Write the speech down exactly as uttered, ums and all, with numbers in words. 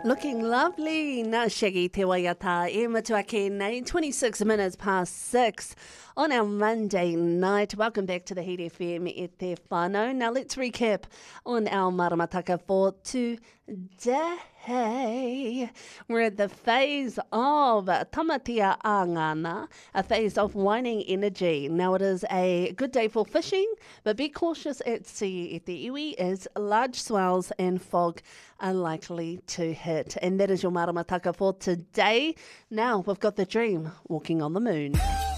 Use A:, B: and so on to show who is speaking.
A: Looking lovely. Nā Shaggy te waiata e matua ki nei. twenty-six minutes past six on our Monday night. Welcome back to the Heat F M e te whānau. Now let's recap on our maramataka for today. We're at the phase of tamatia a ngana, a phase of waning energy. Now it is a good day for fishing, but be cautious at sea e te iwi as large swells and fog are likely to hit. And that is your maramataka for today. Now we've got the dream, walking on the moon.